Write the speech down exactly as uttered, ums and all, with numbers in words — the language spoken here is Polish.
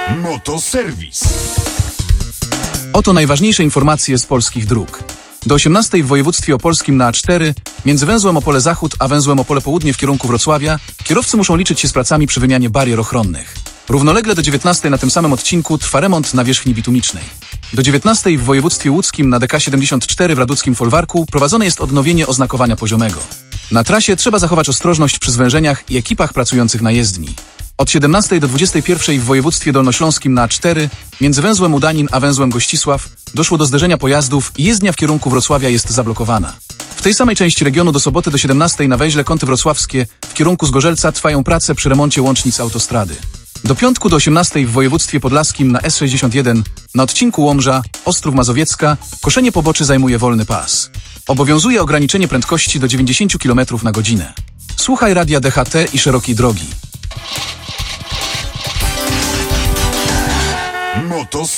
Motoserwis. Oto najważniejsze informacje z polskich dróg. Do osiemnastej w województwie opolskim na A cztery, między węzłem Opole Zachód a węzłem Opole Południe w kierunku Wrocławia, kierowcy muszą liczyć się z pracami przy wymianie barier ochronnych. Równolegle do dziewiętnastej na tym samym odcinku trwa remont nawierzchni bitumicznej. Do dziewiętnastej w województwie łódzkim na D K siedemdziesiąt cztery w raduckim folwarku prowadzone jest odnowienie oznakowania poziomego. Na trasie trzeba zachować ostrożność przy zwężeniach i ekipach pracujących na jezdni. Od siedemnastej do dwudziestej pierwszej w województwie dolnośląskim na A cztery, między węzłem Udanin a węzłem Gościsław, doszło do zderzenia pojazdów i jezdnia w kierunku Wrocławia jest zablokowana. W tej samej części regionu do soboty do siedemnastej na węźle Kąty Wrocławskie w kierunku Zgorzelca trwają prace przy remoncie łącznic autostrady. Do piątku do osiemnastej w województwie podlaskim na S sześćdziesiąt jeden na odcinku Łomża, Ostrów Mazowiecka, koszenie poboczy zajmuje wolny pas. Obowiązuje ograniczenie prędkości do dziewięćdziesiąt kilometrów na godzinę. Słuchaj radia D H T i szerokiej drogi. Motoserwis.